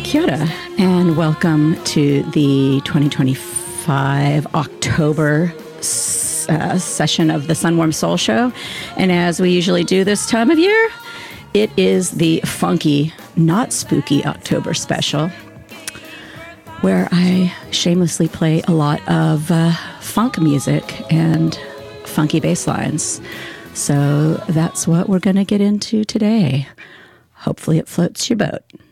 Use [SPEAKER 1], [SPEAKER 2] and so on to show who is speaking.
[SPEAKER 1] Kia ora, and welcome to the 2025 October session of the Sunwarm Soul Show. And as we usually do this time of year, it is the funky, not spooky October special, where I shamelessly play a lot of funk music and funky bass lines. So that's what we're going to get into today. Hopefully it floats your boat.